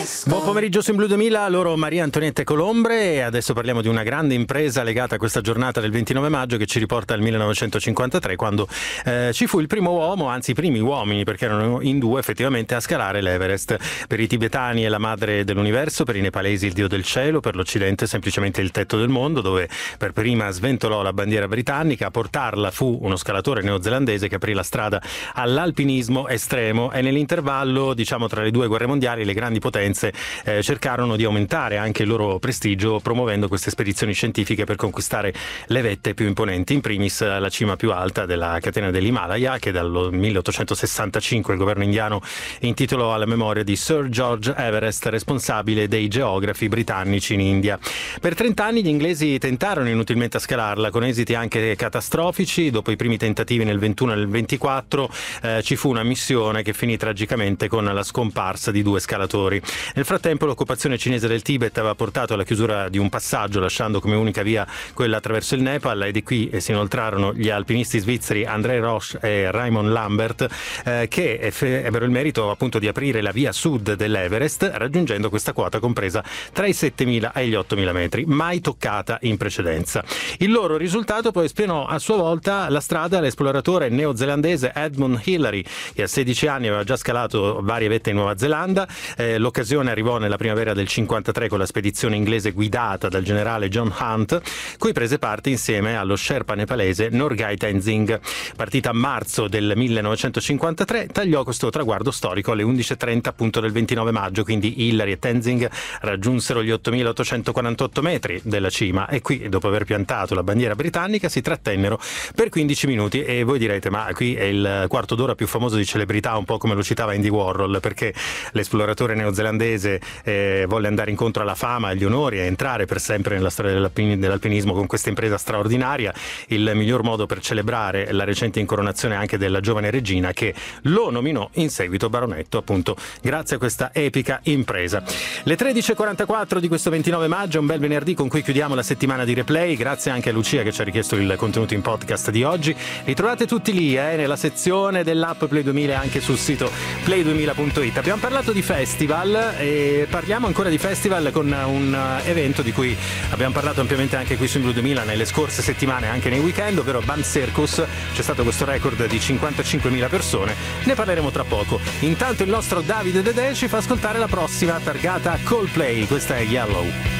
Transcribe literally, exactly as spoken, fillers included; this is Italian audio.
Buon pomeriggio su In Blu duemila, loro Maria Antonietta Colombre, e adesso parliamo di una grande impresa legata a questa giornata del ventinove maggio che ci riporta al millenovecentocinquantatré, quando eh, ci fu il primo uomo, anzi i primi uomini, perché erano in due effettivamente, a scalare l'Everest. Per i tibetani è la madre dell'universo, per i nepalesi il dio del cielo, per l'Occidente semplicemente il tetto del mondo, dove per prima sventolò la bandiera britannica. A portarla fu uno scalatore neozelandese che aprì la strada all'alpinismo estremo, e nell'intervallo, diciamo, tra le due guerre mondiali le grandi potenze eh, cercarono di aumentare anche il loro prestigio promuovendo queste spedizioni scientifiche per conquistare le vette più imponenti, in primis la cima più alta della catena dell'Himalaya, che dal milleottocentosessantacinque il governo indiano intitolò alla memoria di Sir George Everest, responsabile dei geografi britannici in India. Per trent'anni gli inglesi tentarono inutilmente a scalarla, con esiti anche catastrofici. Dopo i primi tentativi nel ventuno e nel ventiquattro eh, ci fu una missione che finì tragicamente con la scomparsa di due scalatori. Nel frattempo l'occupazione cinese del Tibet aveva portato alla chiusura di un passaggio, lasciando come unica via quella attraverso il Nepal, e di qui si inoltrarono gli alpinisti svizzeri André Roche e Raymond Lambert, eh, che ebbero il merito appunto di aprire la via sud dell'Everest, raggiungendo questa quota compresa tra i settemila e gli ottomila metri, mai toccata in precedenza. Il loro risultato poi spianò a sua volta la strada all'esploratore neozelandese Edmund Hillary, che a sedici anni aveva già scalato varie vette in Nuova Zelanda. Eh, l'occasione arrivò nella primavera del cinquantatré con la spedizione inglese guidata dal generale John Hunt, cui prese parte insieme allo sherpa nepalese Norgay Tenzing. Partita a marzo del millenovecentocinquantatré, tagliò questo traguardo storico alle undici e trenta appunto del ventinove maggio, quindi Hillary e Tenzing raggiunsero gli ottomilaottocentoquarantotto metri della cima, e qui, dopo aver piantato la bandiera britannica, si trattennero per quindici minuti. E voi direte, ma qui è il quarto d'ora più famoso di celebrità, un po' come lo citava Andy Warhol, perché l'esploratore neozelandese eh, volle andare incontro alla fama e agli onori e entrare per sempre nella storia dell'alpin- dell'alpinismo con questa impresa straordinaria. Il miglior modo per celebrare la recente incoronazione anche della giovane regina, che lo nominò in seguito baronetto, appunto grazie a questa epica impresa. Le tredici e quarantaquattro di questo ventinove maggio, un bel venerdì con cui chiudiamo la settimana di replay. Grazie anche a Lucia che ci ha richiesto il contenuto in podcast di oggi. Li trovate tutti lì eh, nella sezione dell'app Play duemila e anche sul sito play duemila punto it. Abbiamo parlato di festival e parliamo ancora di festival con un evento di cui abbiamo parlato ampiamente anche qui su In Blu duemila nelle scorse settimane, anche nei weekend, ovvero Band Circus. C'è stato questo record di cinquantacinquemila persone, ne parleremo tra poco. Intanto il nostro Davide Dedè ci fa ascoltare la prossima targata Coldplay, questa è Yellow.